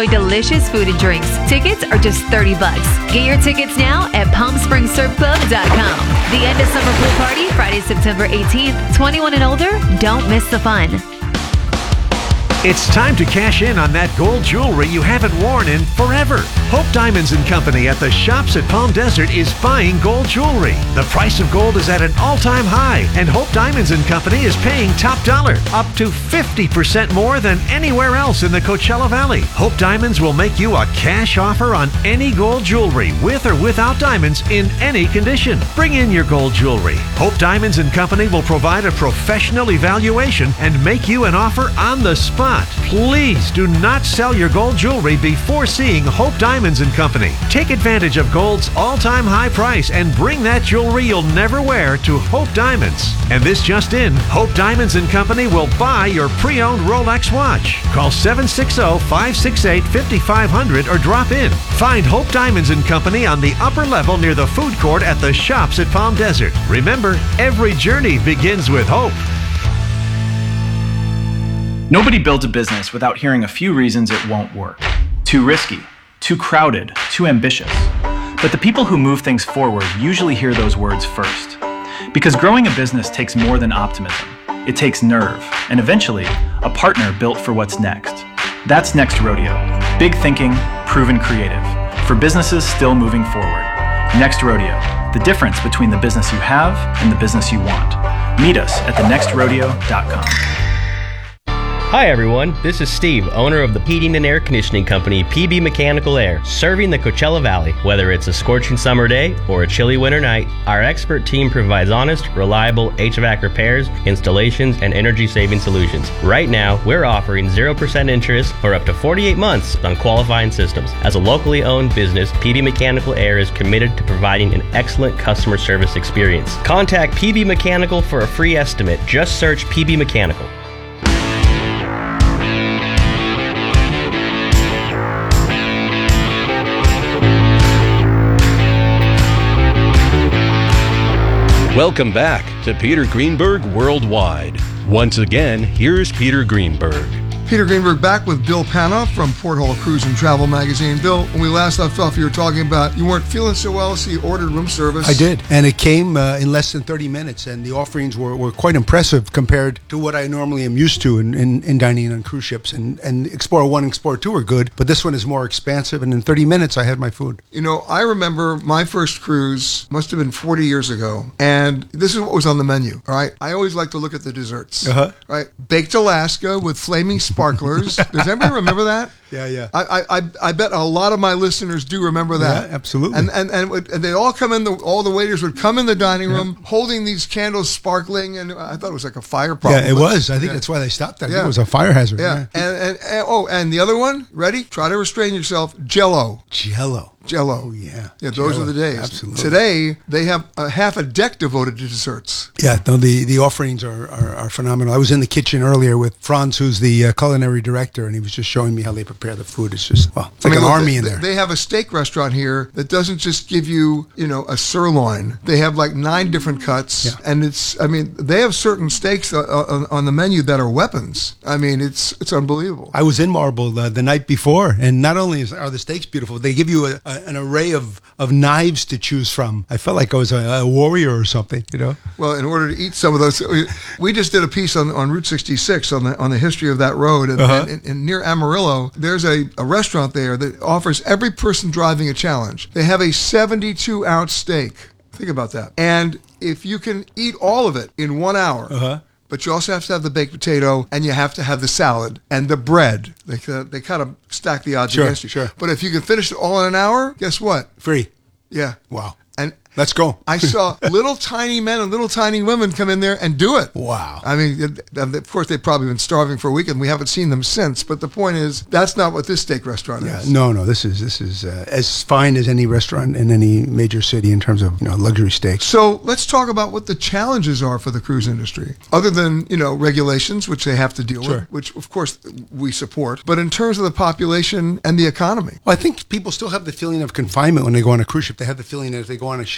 enjoy delicious food and drinks. Tickets are just $30. Get your tickets now at PalmSpringsSurfClub.com. The end of summer pool party, Friday, September 18th. 21 and older, don't miss the fun. It's time to cash in on that gold jewelry you haven't worn in forever. Hope Diamonds & Company at the Shops at Palm Desert is buying gold jewelry. The price of gold is at an all-time high, and Hope Diamonds & Company is paying top dollar, up to 50% more than anywhere else in the Coachella Valley. Hope Diamonds will make you a cash offer on any gold jewelry, with or without diamonds, in any condition. Bring in your gold jewelry. Hope Diamonds & Company will provide a professional evaluation and make you an offer on the spot. Please do not sell your gold jewelry before seeing Hope Diamonds & Company. Take advantage of gold's all-time high price and bring that jewelry you'll never wear to Hope Diamonds. And this just in, Hope Diamonds & Company will buy your pre-owned Rolex watch. Call 760-568-5500 or drop in. Find Hope Diamonds & Company on the upper level near the food court at the Shops at Palm Desert. Remember, every journey begins with hope. Nobody builds a business without hearing a few reasons it won't work. Too risky, too crowded, too ambitious. But the people who move things forward usually hear those words first. Because growing a business takes more than optimism. It takes nerve, and eventually, a partner built for what's next. That's Next Rodeo. Big thinking, proven creative. For businesses still moving forward. Next Rodeo. The difference between the business you have and the business you want. Meet us at thenextrodeo.com. Hi everyone, this is Steve, owner of the heating and air conditioning company PB Mechanical Air, serving the Coachella Valley. Whether it's a scorching summer day or a chilly winter night, our expert team provides honest, reliable HVAC repairs, installations, and energy-saving solutions. Right now, we're offering 0% interest for up to 48 months on qualifying systems. As a locally owned business, PB Mechanical Air is committed to providing an excellent customer service experience. Contact PB Mechanical for a free estimate. Just search PB Mechanical. Welcome back to Peter Greenberg Worldwide. Once again, here's Peter Greenberg. Peter Greenberg back with Bill Panoff from Porthole Cruise and Travel Magazine. Bill, when we last left off, you were talking about you weren't feeling so well, so you ordered room service. I did, and it came in less than 30 minutes, and the offerings were quite impressive compared to what I normally am used to in dining on cruise ships. And Explorer 1 and Explorer 2 are good, but this one is more expansive, and in 30 minutes, I had my food. You know, I remember my first cruise must have been 40 years ago, and this is what was on the menu, all right? I always like to look at the desserts, right? Baked Alaska with flaming sparklers. Does anybody remember that? Yeah. I bet a lot of my listeners do remember that. Yeah, absolutely. And they all come in. All the waiters would come in the dining room holding these candles, sparkling, and I thought it was like a fire problem. Yeah, it was. I think that's why they stopped that. It was a fire hazard. Yeah. And the other one. Ready? Try to restrain yourself. Jello. Oh, yeah. Yeah, those are the days. Absolutely. Today, they have half a deck devoted to desserts. Yeah, no, the offerings are phenomenal. I was in the kitchen earlier with Franz, who's the culinary director, and he was just showing me how they prepare the food. It's just, it's like an army in there. They have a steak restaurant here that doesn't just give you, a sirloin. They have like 9 different cuts, and they have certain steaks on the menu that are weapons. I mean, it's unbelievable. I was in Marble the night before, and not only are the steaks beautiful, they give you an array of knives to choose from. I felt like I was a warrior or something, Well, in order to eat some of those, we just did a piece on Route 66 on the history of that road, and near Amarillo, there's a restaurant there that offers every person driving a challenge. They have a 72-ounce steak. Think about that. And if you can eat all of it in 1 hour, but you also have to have the baked potato, and you have to have the salad and the bread. They kind of stack the odds against you. Sure. But if you can finish it all in an hour, guess what? Free. Yeah. Wow. And let's go. I saw little tiny men and little tiny women come in there and do it. Wow. I mean, of course, they've probably been starving for a week, and we haven't seen them since. But the point is, that's not what this steak restaurant is. No. This is as fine as any restaurant in any major city in terms of luxury steaks. So let's talk about what the challenges are for the cruise industry, other than regulations, which they have to deal with, which of course we support. But in terms of the population and the economy, well, I think people still have the feeling of confinement when they go on a cruise ship. They have the feeling that if they go on a ship,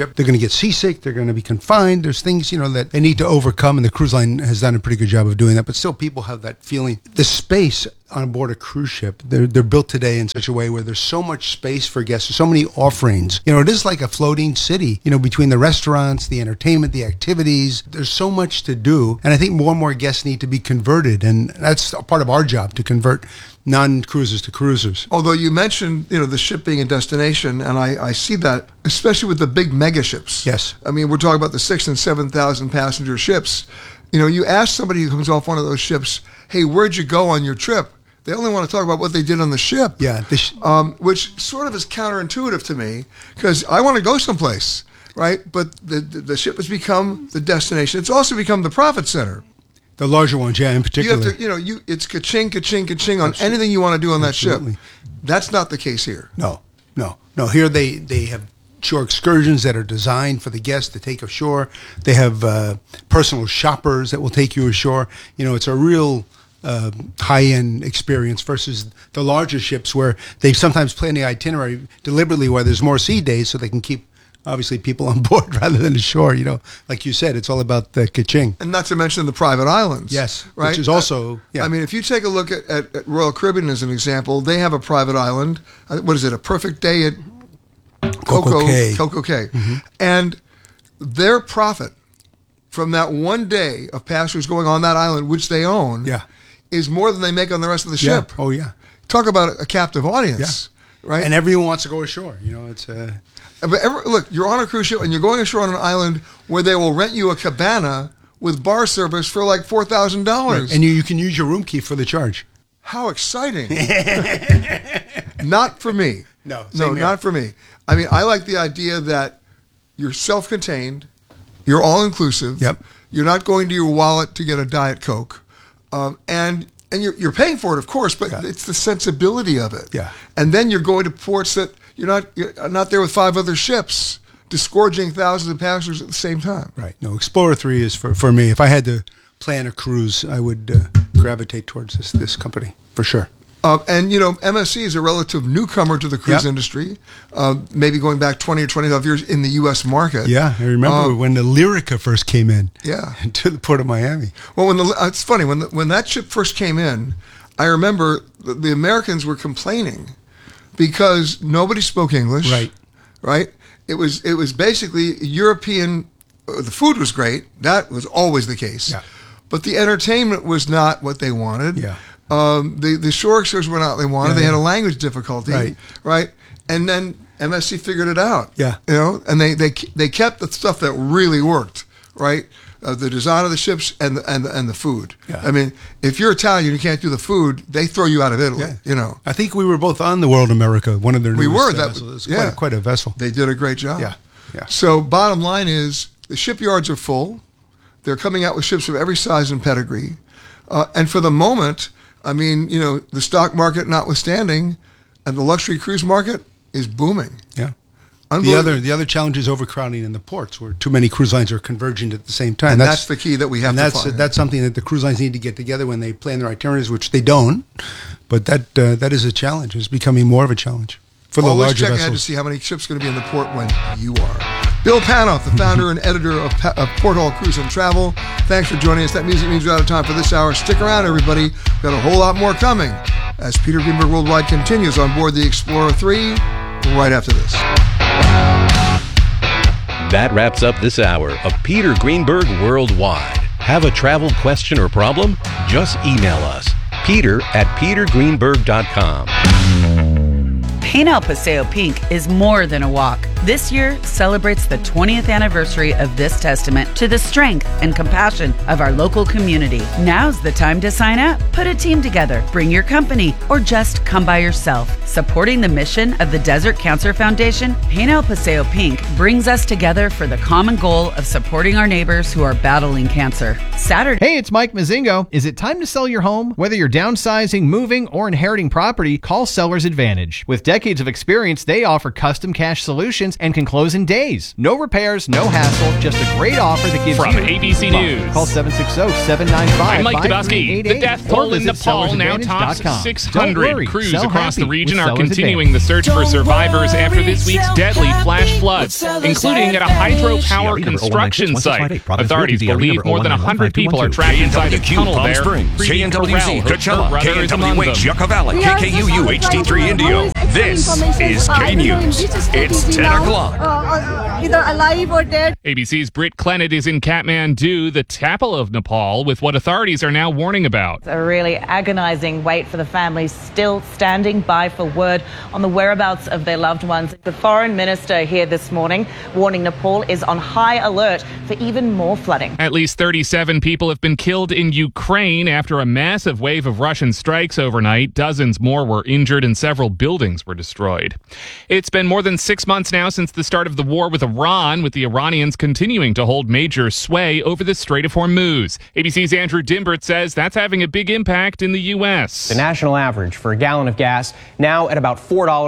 ship. They're going to get seasick. They're going to be confined. There's things, that they need to overcome, and the cruise line has done a pretty good job of doing that. But still, people have that feeling. The space on board a cruise ship, they're built today in such a way where there's so much space for guests, there's so many offerings. It is like a floating city, between the restaurants, the entertainment, the activities. There's so much to do. And I think more and more guests need to be converted. And that's a part of our job, to convert non-cruisers to cruisers. Although you mentioned, the ship being a destination, and I see that, especially with the big mega ships. Yes. I mean, we're talking about the 6,000 and 7,000 passenger ships. You ask somebody who comes off one of those ships, hey, where'd you go on your trip? They only want to talk about what they did on the ship. Yeah. Which sort of is counterintuitive to me, because I want to go someplace, right? But the ship has become the destination. It's also become the profit center. The larger ones, yeah, in particular. You have to, it's ka-ching, ka-ching, ka-ching on anything you want to do on that ship. That's not the case here. No. Here they have shore excursions that are designed for the guests to take ashore. They have personal shoppers that will take you ashore. It's a real high-end experience versus the larger ships, where they sometimes plan the itinerary deliberately where there's more sea days so they can keep, obviously, people on board rather than ashore. Like you said, it's all about the ka-ching. And not to mention the private islands. Yes, right? which is also... I mean, if you take a look at Royal Caribbean as an example, they have a private island. What is it, a perfect day at Coco Cay. Mm-hmm. And their profit from that one day of passengers going on that island, which they own, is more than they make on the rest of the ship. Oh, yeah. Talk about a captive audience, right? And everyone wants to go ashore. It's But look, you're on a cruise ship and you're going ashore on an island where they will rent you a cabana with bar service for like $4,000. Right. And you can use your room key for the charge. How exciting. Not for me. No, not for me. I mean, I like the idea that you're self-contained, you're all-inclusive, you're not going to your wallet to get a Diet Coke, and you're paying for it, of course, but it's the sensibility of it. Yeah. And then you're going to ports that you're not there with 5 other ships, disgorging thousands of passengers at the same time. Right. No, Explorer 3 is for me. If I had to plan a cruise, I would gravitate towards this company, for sure. And, MSC is a relative newcomer to the cruise industry, maybe going back 20 or 25 years in the U.S. market. Yeah, I remember when the Lyrica first came in to the port of Miami. Well, it's funny, when that ship first came in, I remember the Americans were complaining because nobody spoke English. Right? It was basically European. The food was great. That was always the case. Yeah. But the entertainment was not what they wanted. Yeah. The shore excursions were not what they wanted. They had a language difficulty. Right? And then MSC figured it out. Yeah. And they kept the stuff that really worked. Right? The design of the ships and the food. Yeah. I mean, if you're Italian, you can't do the food. They throw you out of Italy. Yeah. I think we were both on the World America, one of their newest vessels. It was quite a vessel. They did a great job. Yeah. So bottom line is the shipyards are full. They're coming out with ships of every size and pedigree. And for the moment, I mean, the stock market notwithstanding, and the luxury cruise market is booming. Yeah. The other challenge is overcrowding in the ports, where too many cruise lines are converging at the same time. And that's the key that we have to find. That's something that the cruise lines need to get together when they plan their itineraries, which they don't. But that is a challenge. It's becoming more of a challenge for the larger vessels. Always check ahead to see how many ships are going to be in the port when you are. Bill Panoff, the founder and editor of Port Hall Cruise and Travel. Thanks for joining us. That music means we're out of time for this hour. Stick around, everybody. We've got a whole lot more coming as Peter Greenberg Worldwide continues on board the Explorer 3 right after this. That wraps up this hour of Peter Greenberg Worldwide. Have a travel question or problem? Just email us, peter@petergreenberg.com. Paint El Paseo Pink is more than a walk. This year celebrates the 20th anniversary of this testament to the strength and compassion of our local community. Now's the time to sign up. Put a team together, bring your company, or just come by yourself. Supporting the mission of the Desert Cancer Foundation, Paint El Paseo Pink brings us together for the common goal of supporting our neighbors who are battling cancer. Saturday. Hey, it's Mike Mazingo. Is it time to sell your home? Whether you're downsizing, moving, or inheriting property, call Seller's Advantage. With decades of experience, they offer custom cash solutions inspections and can close in days. No repairs, no hassle, just a great offer that gives From you ABC News. Call 760-795-5388. I'm Mike Dabowski. The death toll in Nepal now tops 600. Crews across the region are continuing the search for survivors after this week's deadly flash floods, including at a hydropower construction site. Authorities believe more than 100 people are trapped inside a tunnel there. KNWZ, Coachella, KNWH, Yucca Valley, KKUU, HD3 Indio. This is K News. It's 10 o'clock. Either alive or dead. ABC's Britt Clennett is in Kathmandu, the capital of Nepal, with what authorities are now warning about. A really agonizing wait for the families still standing by for word on the whereabouts of their loved ones. The foreign minister here this morning warning Nepal is on high alert for even more flooding. At least 37 people have been killed in Ukraine after a massive wave of Russian strikes overnight. Dozens more were injured and several buildings were destroyed. It's been more than 6 months now since the start of the war with Iran, with the Iranians continuing to hold major sway over the Strait of Hormuz. ABC's Andrew Dimbert says that's having a big impact in the U.S. The national average for a gallon of gas now at about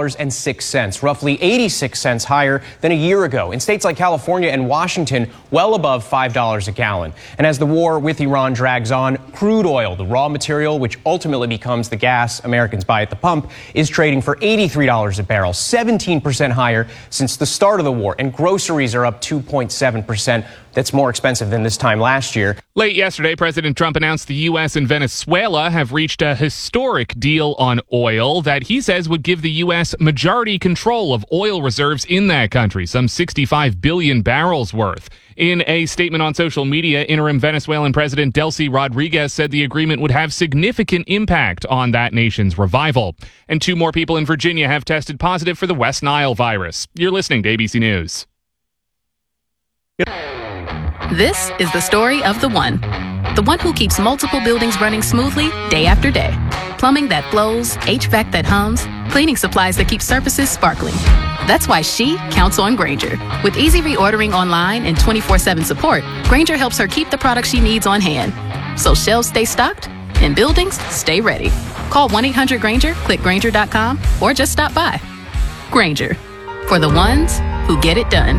$4.06, roughly 86 cents higher than a year ago. In states like California and Washington, well above $5 a gallon. And as the war with Iran drags on, crude oil, the raw material which ultimately becomes the gas Americans buy at the pump, is trading for $83 a barrel, 17% higher since the start of the war. And groceries are up 2.7%. That's more expensive than this time last year. Late yesterday, President Trump announced the U.S. and Venezuela have reached a historic deal on oil that he says would give the U.S. majority control of oil reserves in that country, some 65 billion barrels worth. In a statement on social media, interim Venezuelan President Delcy Rodriguez said the agreement would have significant impact on that nation's revival. And 2 more people in Virginia have tested positive for the West Nile virus. You're listening to ABC News. This is the story of the one who keeps multiple buildings running smoothly day after day. Plumbing that flows, HVAC that hums, cleaning supplies that keep surfaces sparkling. That's why she counts on Grainger. With easy reordering online and 24/7 support, Grainger helps her keep the products she needs on hand. So shelves stay stocked and buildings stay ready. Call 1-800-GRAINGER, click Grainger.com, or just stop by. Grainger, for the ones who get it done.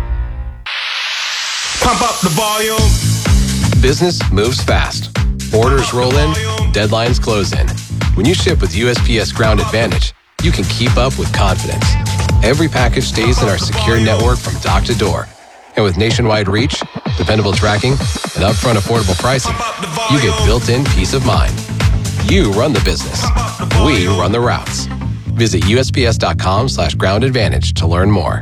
Pump up the volume. Business moves fast. Orders roll in, deadlines close in. When you ship with USPS Ground Advantage, you can keep up with confidence. Every package stays in our secure network from dock to door. And with nationwide reach, dependable tracking, and upfront affordable pricing, you get built-in peace of mind. You run the business. We run the routes. Visit USPS.com/Ground Advantage to learn more.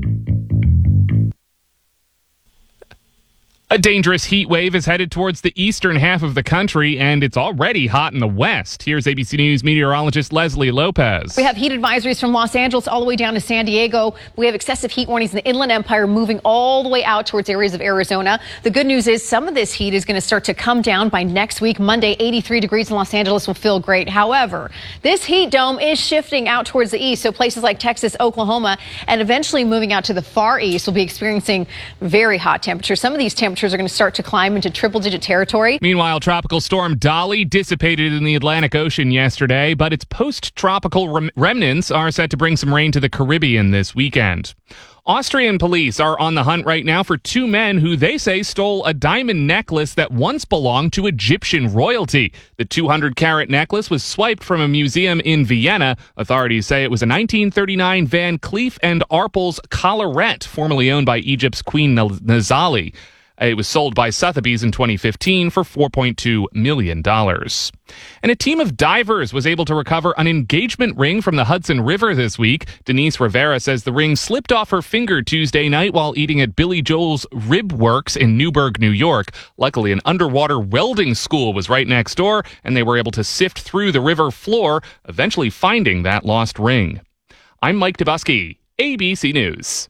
A dangerous heat wave is headed towards the eastern half of the country, and it's already hot in the west. Here's ABC News meteorologist Leslie Lopez. We have heat advisories from Los Angeles all the way down to San Diego. We have excessive heat warnings in the Inland Empire moving all the way out towards areas of Arizona. The good news is some of this heat is going to start to come down by next week. Monday, 83 degrees in Los Angeles will feel great. However, this heat dome is shifting out towards the east, so places like Texas, Oklahoma, and eventually moving out to the far east will be experiencing very hot temperatures. Some of these temperatures are going to start to climb into triple-digit territory. Meanwhile, Tropical Storm Dolly dissipated in the Atlantic Ocean yesterday, but its post-tropical remnants are set to bring some rain to the Caribbean this weekend. Austrian police are on the hunt right now for 2 men who they say stole a diamond necklace that once belonged to Egyptian royalty. The 200-carat necklace was swiped from a museum in Vienna. Authorities say it was a 1939 Van Cleef & Arpels collarette, formerly owned by Egypt's Queen Nazali. It was sold by Sotheby's in 2015 for $4.2 million. And a team of divers was able to recover an engagement ring from the Hudson River this week. Denise Rivera says the ring slipped off her finger Tuesday night while eating at Billy Joel's Rib Works in Newburgh, New York. Luckily, an underwater welding school was right next door, and they were able to sift through the river floor, eventually finding that lost ring. I'm Mike Dabowski, ABC News.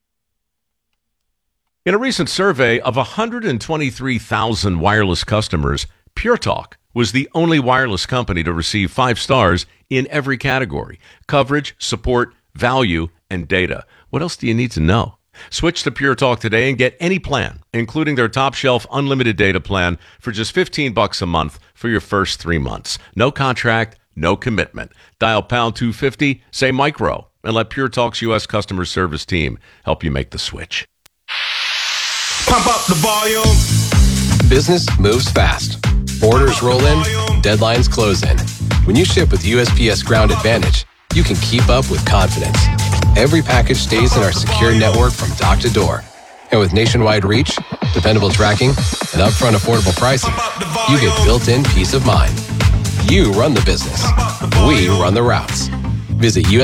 In a recent survey of 123,000 wireless customers, Pure Talk was the only wireless company to receive 5 stars in every category: coverage, support, value, and data. What else do you need to know? Switch to Pure Talk today and get any plan, including their top shelf unlimited data plan, for just $15 a month for your first 3 months. No contract, no commitment. Dial pound 250, say micro. and let Pure Talk's U.S. customer service team help you make the switch. Pump up the volume. Business moves fast. Orders roll in, deadlines close in. When you ship with USPS Ground Advantage, you can keep up with confidence. Every package stays in our secure network from dock to door. And with nationwide reach, dependable tracking, and upfront affordable pricing, you get built-in peace of mind. You run the business. We run the routes. Visit